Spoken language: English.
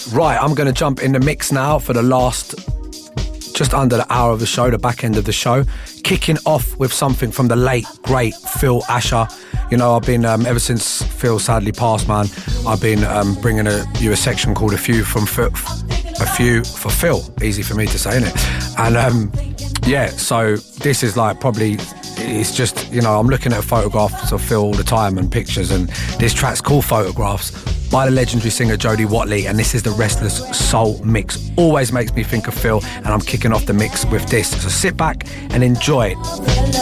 Right, I'm going to jump in the mix now for the last just under the hour of the show, the back end of the show. Kicking off with something from the late, great Phil Asher. You know, I've been, ever since Phil sadly passed, man, I've been bringing you a section called A Few for Phil. Easy for me to say, innit? And yeah, so this is like probably, it's just, you know, I'm looking at photographs of Phil all the time and pictures, and this track's called Photographs by the legendary singer Jody Watley, and this is the Restless Soul mix. Always makes me think of Phil, and I'm kicking off the mix with this. So sit back and enjoy it.